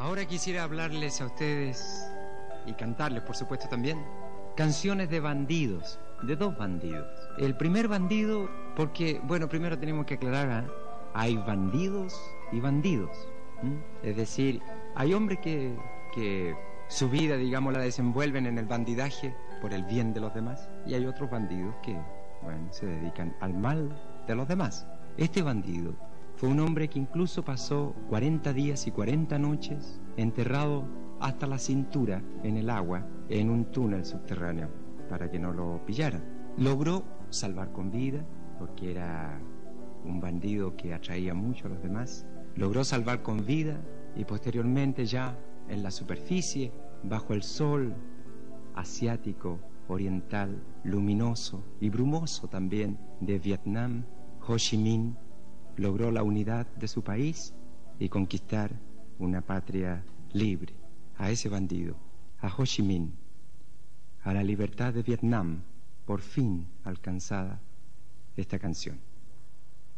Ahora quisiera hablarles a ustedes y cantarles, por supuesto, también canciones de bandidos, de dos bandidos. El primer bandido, porque, bueno, primero tenemos que aclarar, hay bandidos y bandidos. Es decir, hay hombres que su vida, digamos, la desenvuelven en el bandidaje por el bien de los demás, y hay otros bandidos que, bueno, se dedican al mal de los demás. Este bandido fue un hombre que incluso pasó 40 días y 40 noches enterrado hasta la cintura en el agua, en un túnel subterráneo, para que no lo pillaran. Logró salvar con vida, porque era un bandido que atraía mucho a los demás. Logró salvar con vida y posteriormente ya en la superficie, bajo el sol asiático, oriental, luminoso y brumoso también de Vietnam, Ho Chi Minh logró la unidad de su país y conquistar una patria libre. A ese bandido, a Ho Chi Minh, a la libertad de Vietnam, por fin alcanzada esta canción.